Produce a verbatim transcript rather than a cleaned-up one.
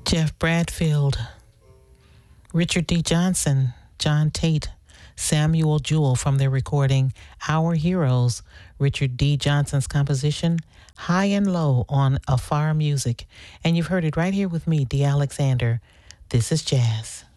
Jeff Bradfield, Richard D. Johnson, John Tate, Samuel Jewell from their recording Our Heroes, Richard D. Johnson's composition High and Low on Afar Music. And you've heard it right here with me, Dee Alexander. This is jazz.